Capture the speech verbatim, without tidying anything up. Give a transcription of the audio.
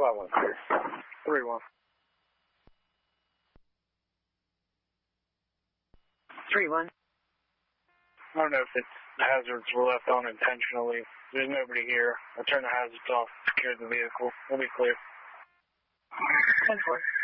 five one clear. three one. three one. I don't know if it's the hazards were left on intentionally. There's nobody here. I turned the hazards off, secured the vehicle. We'll be clear. ten four.